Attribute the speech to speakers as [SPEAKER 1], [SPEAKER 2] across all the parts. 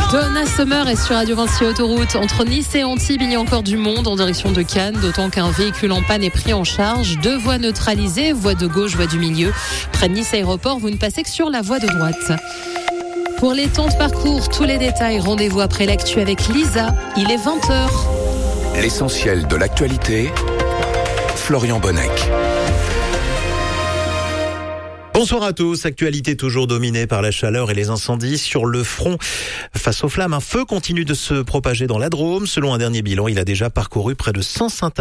[SPEAKER 1] Donna Summer est sur Radio Vinci Autoroute. Entre Nice et Antibes, il y a encore du monde en direction de Cannes, d'autant qu'un véhicule en panne est pris en charge. 2 voies neutralisées, voie de gauche, voie du milieu. Près de Nice Aéroport, vous ne passez que sur la voie de droite. Pour les temps de parcours, tous les détails, rendez-vous après l'actu avec Lisa. Il est 20h.
[SPEAKER 2] L'essentiel de l'actualité, Florian Bonnec.
[SPEAKER 3] Bonsoir à tous. Actualité toujours dominée par la chaleur et les incendies. Sur le front, face aux flammes, un feu continue de se propager dans la Drôme. Selon un dernier bilan, il a déjà parcouru près de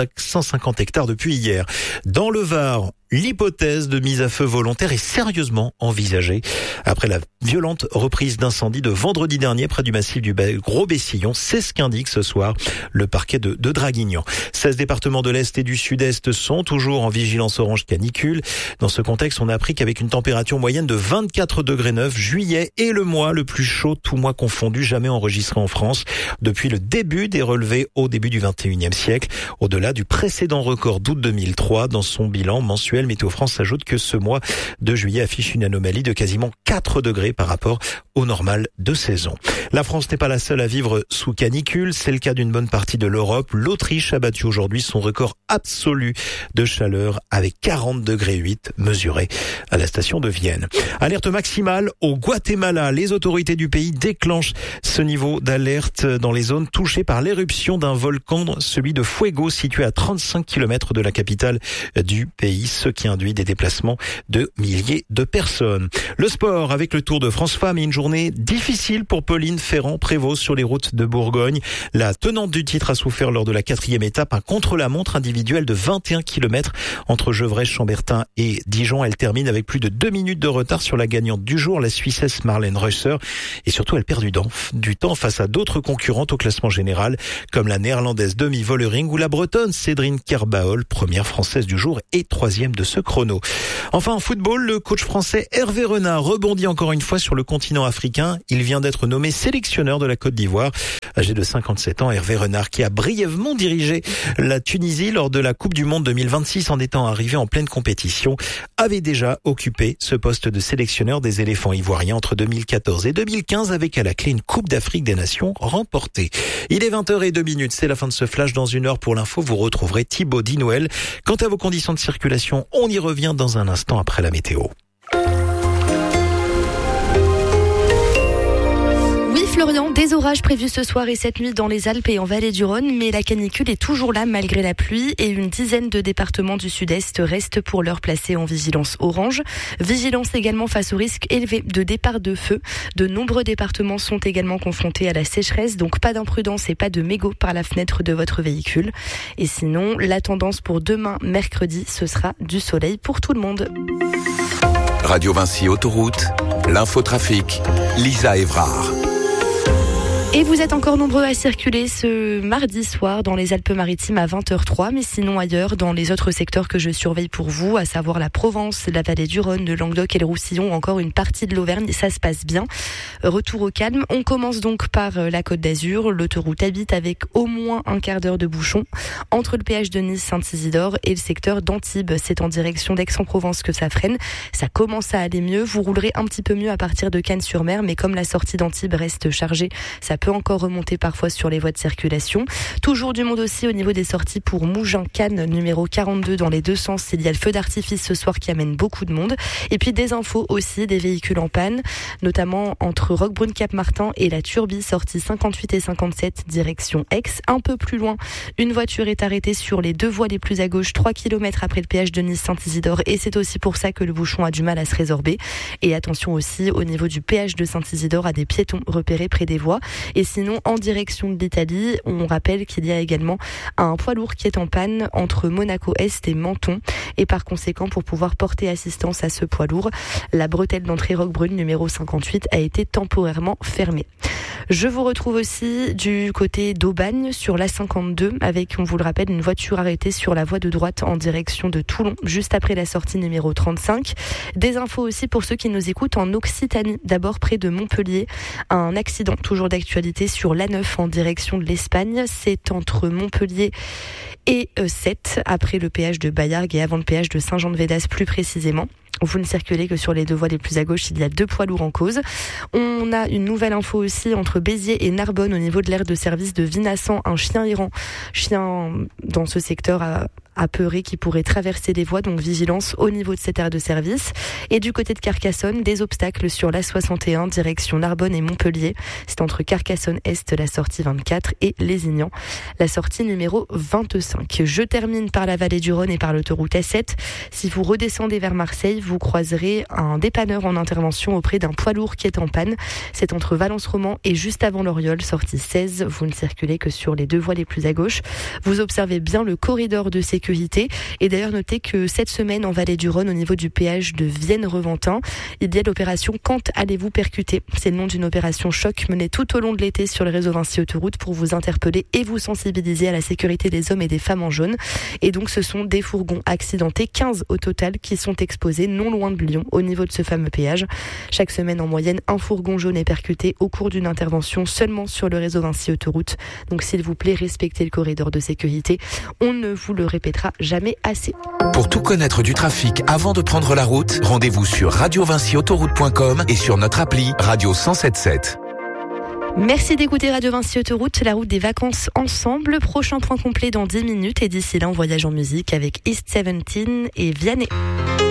[SPEAKER 3] 150 hectares depuis hier. Dans le Var, l'hypothèse de mise à feu volontaire est sérieusement envisagée. Après la violente reprise d'incendie de vendredi dernier près du massif du Gros-Bessillon, c'est ce qu'indique ce soir le parquet de Draguignan. 16 départements de l'Est et du Sud-Est sont toujours en vigilance orange canicule. Dans ce contexte, on a appris qu'avec une température moyenne de 24 degrés 9, juillet est le mois le plus chaud, tout mois confondu, jamais enregistré en France depuis le début des relevés au début du 21e siècle. Au-delà du précédent record d'août 2003, dans son bilan mensuel, Météo France ajoute que ce mois de juillet affiche une anomalie de quasiment 4 degrés par rapport au normal de saison. La France n'est pas la seule à vivre sous canicule, c'est le cas d'une bonne partie de l'Europe. L'Autriche a battu aujourd'hui son record absolu de chaleur avec 40 degrés 8 mesurés à la station de Vienne. Alerte maximale au Guatemala. Les autorités du pays déclenchent ce niveau d'alerte dans les zones touchées par l'éruption d'un volcan, celui de Fuego, situé à 35 km de la capitale du pays, ce qui induit des déplacements de milliers de personnes. Le sport avec le Tour de France Femmes et une journée difficile pour Pauline Ferrand-Prévot sur les routes de Bourgogne. La tenante du titre a souffert lors de la 4e étape, un contre-la-montre individuel de 21 km entre Gevrey, Chambertin et Dijon. Elle termine avec plus de 2 minutes de retard sur la gagnante du jour, la Suissesse Marlène Reusser. Et surtout, elle perd du temps face à d'autres concurrentes au classement général, comme la néerlandaise Demi Vollering ou la bretonne Cédrine Kerbaol, première française du jour et 3e de ce chrono. Enfin, en football, le coach français Hervé Renard rebondit encore une fois sur le continent africain. Il vient d'être nommé sélectionneur de la Côte d'Ivoire. Âgé de 57 ans, Hervé Renard, qui a brièvement dirigé la Tunisie lors de la Coupe du Monde 2026 en étant arrivé en pleine compétition, avait déjà occupé ce poste de sélectionneur des éléphants ivoiriens entre 2014 et 2015 avec à la clé une Coupe d'Afrique des Nations remportée. Il est 20h02, c'est la fin de ce flash. Dans une heure pour l'info, vous retrouverez Thibaut Dinouel. Quant à vos conditions de circulation, on y revient dans un instant après la météo.
[SPEAKER 4] Florian, des orages prévus ce soir et cette nuit dans les Alpes et en vallée du Rhône, mais la canicule est toujours là malgré la pluie et une dizaine de départements du sud-est restent pour l'heure placés en vigilance orange. Vigilance également face au risque élevé de départ de feu. De nombreux départements sont également confrontés à la sécheresse, donc pas d'imprudence et pas de mégots par la fenêtre de votre véhicule. Et sinon, la tendance pour demain, mercredi, ce sera du soleil pour tout le monde.
[SPEAKER 2] Radio Vinci Autoroute, l'infotrafic, Lisa Evrard.
[SPEAKER 4] Et vous êtes encore nombreux à circuler ce mardi soir dans les Alpes-Maritimes à 20h03, mais sinon ailleurs dans les autres secteurs que je surveille pour vous, à savoir la Provence, la vallée du Rhône, le Languedoc et le Roussillon, encore une partie de l'Auvergne, ça se passe bien. Retour au calme, on commence donc par la Côte d'Azur, l'autoroute habite avec au moins un quart d'heure de bouchon entre le péage de Nice-Saint-Isidore et le secteur d'Antibes. C'est en direction d'Aix-en-Provence que ça freine. Ça commence à aller mieux, vous roulerez un petit peu mieux à partir de Cannes-sur-Mer, mais comme la sortie d'Antibes reste chargée, ça peut encore remonter parfois sur les voies de circulation. Toujours du monde aussi au niveau des sorties pour Mougins-Cannes, numéro 42 dans les deux sens. Il y a le feu d'artifice ce soir qui amène beaucoup de monde. Et puis des infos aussi, des véhicules en panne, notamment entre Roquebrune-Cap-Martin et la Turbie, sortie 58 et 57, direction Aix. Un peu plus loin, une voiture est arrêtée sur les deux voies les plus à gauche, 3 km après le péage de Nice-Saint-Isidore. Et c'est aussi pour ça que le bouchon a du mal à se résorber. Et attention aussi au niveau du péage de Saint-Isidore à des piétons repérés près des voies. Et sinon, en direction de l'Italie, on rappelle qu'il y a également un poids lourd qui est en panne entre Monaco-Est et Menton. Et par conséquent, pour pouvoir porter assistance à ce poids lourd, la bretelle d'entrée Roquebrune numéro 58 a été temporairement fermée. Je vous retrouve aussi du côté d'Aubagne sur l'A52 avec, on vous le rappelle, une voiture arrêtée sur la voie de droite en direction de Toulon, juste après la sortie numéro 35. Des infos aussi pour ceux qui nous écoutent en Occitanie, d'abord près de Montpellier. Un accident toujours d'actualité sur l'A9 en direction de l'Espagne. C'est entre Montpellier et 7, après le péage de Baillargues et avant le péage de Saint-Jean-de-Védas plus précisément. Vous ne circulez que sur les deux voies les plus à gauche, il y a 2 poids lourds en cause. On a une nouvelle info aussi entre Béziers et Narbonne au niveau de l'aire de service de Vinassan, un chien errant, chien dans ce secteur apeuré qui pourrait traverser les voies, donc vigilance au niveau de cette aire de service. Et du côté de Carcassonne, des obstacles sur l'A61 direction Narbonne et Montpellier. C'est entre Carcassonne Est, la sortie 24 et Lézignan, la sortie numéro 25. Je termine par la vallée du Rhône et par l'autoroute A7. Si vous redescendez vers Marseille, vous croiserez un dépanneur en intervention auprès d'un poids lourd qui est en panne. C'est entre Valence-Roman et juste avant l'Oriole, sortie 16. Vous ne circulez que sur les 2 voies les plus à gauche. Vous observez bien le corridor de sécurité. Et d'ailleurs, notez que cette semaine, en Vallée du Rhône, au niveau du péage de Vienne-Reventin, il y a l'opération « Quand allez-vous percuter ?» C'est le nom d'une opération choc menée tout au long de l'été sur le réseau Vinci Autoroute pour vous interpeller et vous sensibiliser à la sécurité des hommes et des femmes en jaune. Et donc, ce sont des fourgons accidentés, 15 au total, qui sont exposés non loin de Lyon, au niveau de ce fameux péage. Chaque semaine, en moyenne, un fourgon jaune est percuté au cours d'une intervention seulement sur le réseau Vinci Autoroute. Donc, s'il vous plaît, respectez le corridor de sécurité. On ne vous le répétera jamais assez.
[SPEAKER 2] Pour tout connaître du trafic avant de prendre la route, rendez-vous sur radiovinciautoroute.com et sur notre appli Radio 107.7.
[SPEAKER 4] Merci d'écouter Radio Vinci Autoroute, la route des vacances ensemble. Prochain point complet dans 10 minutes et d'ici là, on voyage en musique avec East 17 et Vianney.